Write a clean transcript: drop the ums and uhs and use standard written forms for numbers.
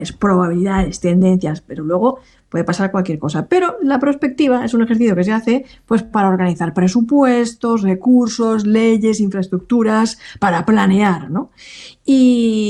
probabilidades, tendencias, pero luego puede pasar cualquier cosa. Pero la prospectiva es un ejercicio que se hace pues para organizar presupuestos, recursos, leyes, infraestructuras, para planear, ¿no? Y